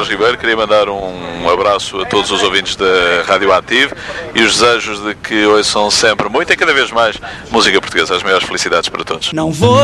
Jorge Ribeiro, queria mandar um abraço a todos os ouvintes da Rádio Ativo e os desejos de que ouçam sempre muito e cada vez mais música portuguesa. As maiores felicidades para todos. Não vou